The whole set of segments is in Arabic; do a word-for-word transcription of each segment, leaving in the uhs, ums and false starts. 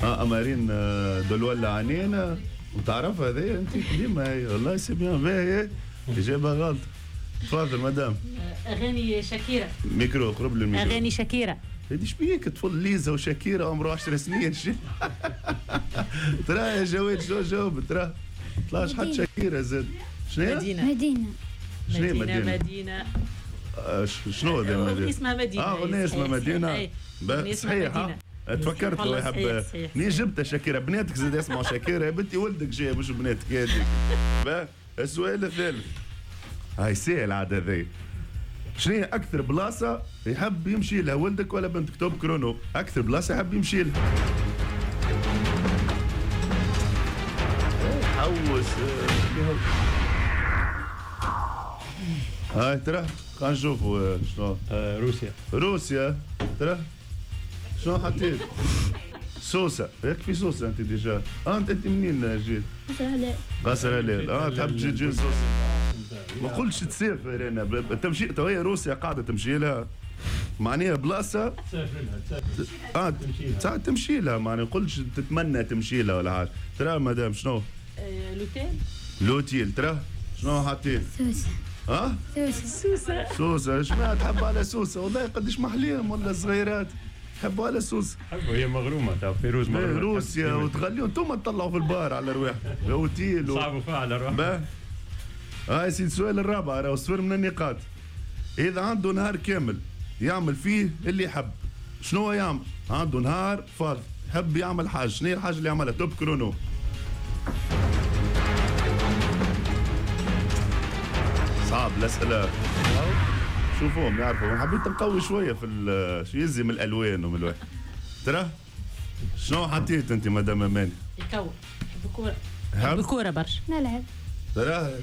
اه امارين دول عنينا وتعرف هذه انت ديما هي والله سي بيان باهي اجابه غلط. تفضل مدام. اغاني شاكيرا. ميكرو قرب للميكرو. اغاني شاكيرا. هذي شبيك طفل ليزا وشاكيرا عمره عشر سنين شي ترى يا جواد شو جاوب ترى طلعش حد شاكيرا زاد. شنو مدينه مدينه شنو مدينه مدينه آه شنو هذا مدينه؟ اسمها مدينه. اه اغنيه اسمها مدينه. صحيح تفكرت لو يحب ني جبت شاكيرا بناتك زاد يسمعوا شاكيرا يا بنتي ولدك جاي مش بناتك هذيك. السؤال الثالث هاي سهل عاد هذي. شنو هي اكثر بلاصه يحب يمشي لها ولدك ولا بنتك؟ توب كرونو اكثر بلاصه يحب يمشي لها. حوس هاي ترى خلينا نشوفوا شنو. آه روسيا. روسيا ترى شنو حطيت؟ سوسه يكفي سوسه انت ديجا. اه انت انت منين جيت؟ قصر هلال. قصر هلال. اه تحب تجي تجي سوسه. ما قلتش تسافر انا تمشي تو هي روسيا قاعده تمشي لها معناها بلاصه تسافر لها تسافر اه ساعات تمشي لها معناها قلتش تتمنى تمشي لها ولا حاجه. ترى مدام شنو؟ آه لوتيل. لوتيل ترى شنو حاطين؟ سوسه. اه؟ سوسه. سوسه. سوسه شمعت تحب على سوسه والله قديش محليهم ولا صغيرات يحبوا على سوسه. حبوا هي مغرومه تاع فيروز مغرومه. روسيا وتغليوا انتم تطلعوا في البار على رواحكم اوتيل و... صعبوا فيها على روحهم. باه هاي سيدي السؤال الرابع راهو صفر من النقاط. اذا عنده نهار كامل يعمل فيه اللي يحب شنو هو يعمل؟ عنده نهار فاضي يحب يعمل حاجه، شنو هي الحاجه اللي يعملها؟ توب كرونو. صعب الاسئله شوفوهم يعرفوا. حبيت نقوي شويه في شو يلزم الالوان ومن الواحد. ترى شنو حطيت انت مدام اماني؟ يكون بكوره. حب بكوره برشا. نلعب. ترى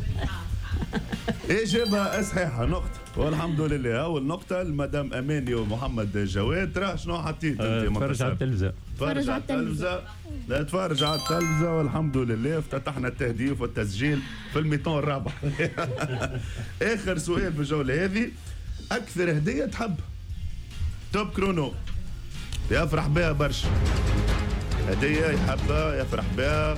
اجابه صحيحه نقطه والحمد لله. اول نقطه لمدام اماني ومحمد جواد. ترى شنو حطيت انت؟ تفرج على التلفزه. تفرج على التلفزه. لا تفرج على التلفزه والحمد لله افتتحنا التهديف والتسجيل في الميتون الرابع. اخر سؤال في الجوله هذه اكثر هديه تحب توب كرونو يفرح بها برشا. هديه يحبها يفرح بها.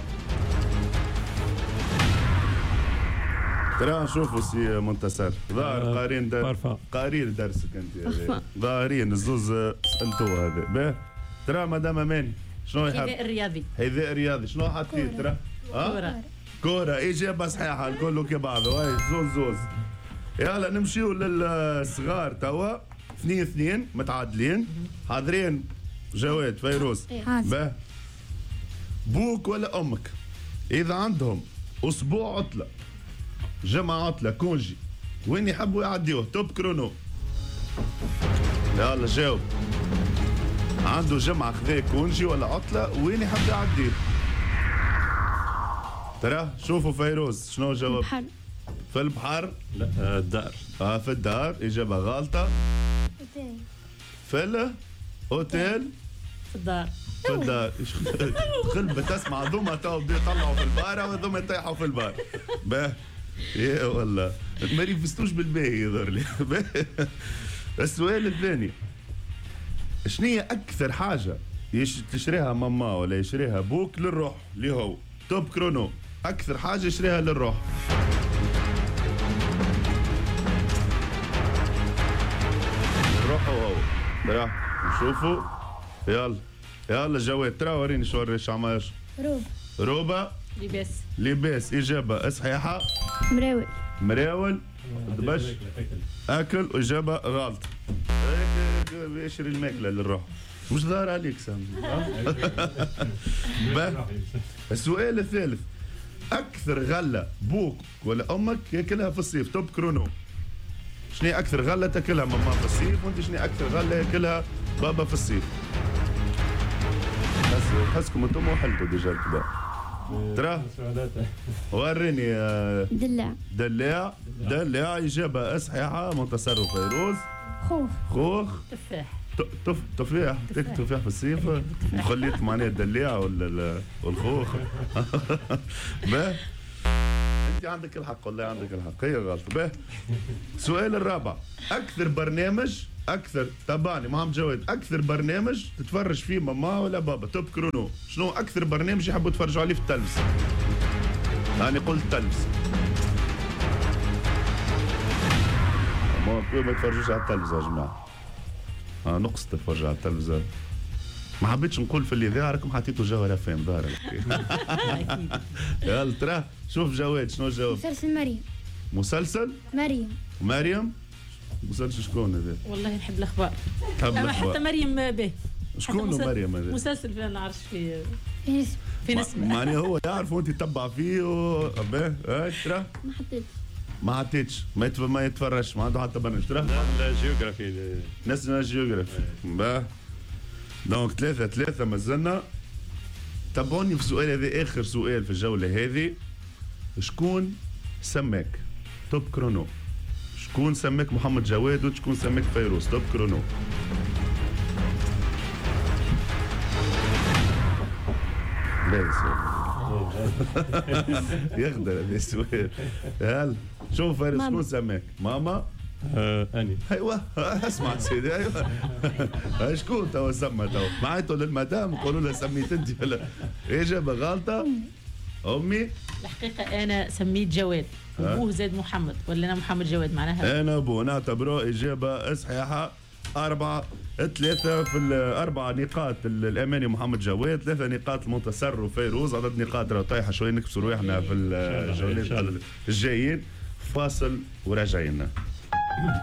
ترى نشوفوا سي منتصر ظاهر قارين در... قارين درسك انت ظاهرين الزوز سالتوه هذا باه. ترى مدام اماني شنو يحب؟ حذاء الرياضي. حذاء رياضي. شنو حطيت ترى؟ كورة. كورة اجابه صحيحه الكل كبعضه. هاي زوز زوز. يلا نمشيو للصغار توا اثنين اثنين متعادلين. حاضرين جواد فيروز؟ باه. بوك ولا امك اذا عندهم اسبوع عطله جمعة عطلة كونجي وين يحبوا يعديوه؟ توب كرونو. يلا جاوب. عنده جمعة خذا كونجي ولا عطلة وين يحب يعديه؟ ترى شوفوا فيروز شنو جاوب؟ البحر. في البحر؟ لا الدار. اه في الدار إجابة غلطة. اوتيل. في الاوتيل؟ في الدار. في الدار. خلبة تسمع ذوما تو بده يطلعوا في البار وذوما يطيحوا في البار. باه يا والله ما يفستوش بالباهي يظهر لي. السؤال الثاني شنو هي اكثر حاجه تشريها ماما ولا يشريها بوك للروح اللي هو توب كرونو؟ اكثر حاجه يشريها للروح. الروح هو هو نشوفوا. يلا يلا جواد ترى وريني شو وريش عماش. روب. روبا. لباس. لباس إجابة صحيحة. مراول. مراول. باش أكل إجابة غلط. يشري الماكلة للروح مش ظاهر عليك سامي. السؤال الثالث أكثر غلة بوك ولا أمك ياكلها في الصيف؟ توب كرونو. شنو هي أكثر غلة تاكلها ماما في الصيف وأنت شنو هي أكثر غلة ياكلها بابا في الصيف؟ حسكم أنتم وحلتوا ديجا الكبار. ترى وريني. دلاع. دلاع. دلاع إجابة صحيحة. منتصر وفيروز. خوخ. خوخ. تفاح. تف تفاح. تاكل تفاح في الصيف وخليت معناها الدلاع ولا والخوخ. با انت انت عندك الحق والله عندك الحق هي غلط. به السؤال الرابع، اكثر برنامج اكثر تبعني محمد جواد، اكثر برنامج تتفرج فيه ماما ولا بابا؟ توب كرونو، شنو اكثر برنامج يحبوا يتفرجوا عليه في التلفزه؟ انا قلت تلفزه، ما ما يتفرجوش على التلفزه يا جماعه. اه نقص تتفرج على التلفزه، ما حبيتش نقول في الاذاعه راكم حطيتوا جوهره فين ظاهر. اكيد. يلا ترى شوف جواد شنو الجواب؟ مسلسل مريم. مسلسل مريم. مريم؟ مسلسل شكون هذا؟ والله نحب الاخبار. تحب اما الأخبار. حتى مريم به. شكون حتى مسل- مريم هذا؟ مسلسل ما نعرفش فيه في نسبة. في ما- نسبة. معناها هو يعرف وانت تتبع فيه و باه هاي ترى ما حطيت. ما حطيتش ما يتف... ما يتفرجش ما عنده حتى برنامج ترى الجيوغرافي ناسيونال جيوغرافي. باه دونك ثلاثة ثلاثة ما زلنا. تابعوني في السؤال هذا آخر سؤال في الجولة هذه. شكون سماك؟ توب كرونو. شكون سماك محمد جواد وشكون سماك فيروز؟ توب كرونو. لا يسأل يخدر هذا السؤال. هل شوف فارس شكون سماك؟ ماما؟ آه اني ايوه اسمع سيدي ايوه شكون توا سمى توا معناته للمدام قولوا لها سميت انت ولا اجابه غلطه. امي الحقيقة أنا سميت جواد وأبوه زاد محمد ولا أنا محمد جواد معناها. انا ابو نعتبره اجابه صحيحه. أربعة ثلاثة في الأربع نقاط الأماني محمد جواد، ثلاثة نقاط المنتصر وفيروز، عدد نقاط راه طايحة شوية نكبسوا رواحنا في الجولات الجايين. فاصل وراجعين.